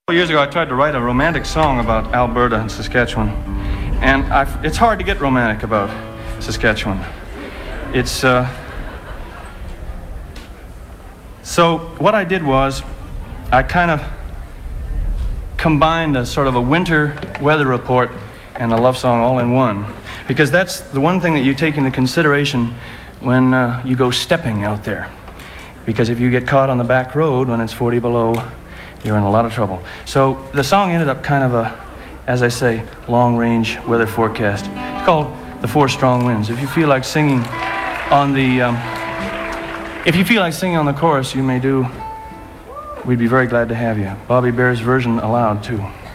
Years ago, I tried to write a romantic song about Alberta and Saskatchewan, and it's hard to get romantic about Saskatchewan. So what I did was, I kind of combined a sort of a winter weather report and a love song all in one, because that's the one thing that you take into consideration when you go stepping out there. Because if you get caught on the back road when it's 40 below, you're in a lot of trouble. So the song ended up kind of a, as I say, long-range weather forecast. It's called The Four Strong Winds. If you feel like singing on the, chorus, you may do. We'd be very glad to have you. Bobby Bear's version allowed, too.